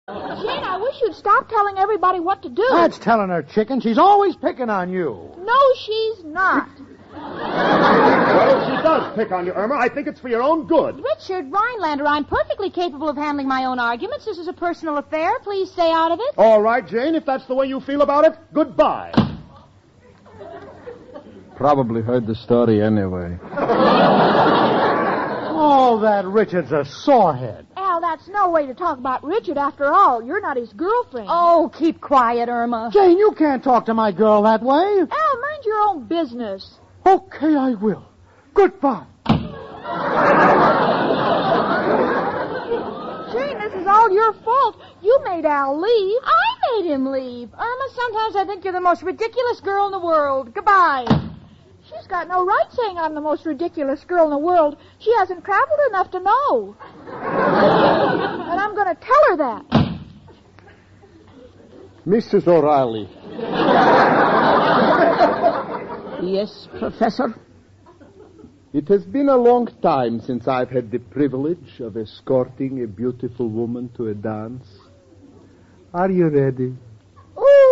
Jane, I wish you'd stop telling everybody what to do. That's telling her, chicken. She's always picking on you. No, she's not. Well, she does pick on you, Irma. I think it's for your own good. Richard Rhinelander, I'm perfectly capable of handling my own arguments. This is a personal affair. Please stay out of it. All right, Jane, if that's the way you feel about it, goodbye. Probably heard the story anyway. Oh, that Richard's a sorehead. Al, that's no way to talk about Richard. After all, you're not his girlfriend. Oh, keep quiet, Irma. Jane, you can't talk to my girl that way. Al, mind your own business. Okay, I will. Goodbye. Jane, this is all your fault. You made Al leave. I made him leave. Irma, sometimes I think you're the most ridiculous girl in the world. Goodbye. She's got no right saying I'm the most ridiculous girl in the world. She hasn't traveled enough to know. And I'm going to tell her that. Mrs. O'Reilly. Yes, Professor? It has been a long time since I've had the privilege of escorting a beautiful woman to a dance. Are you ready?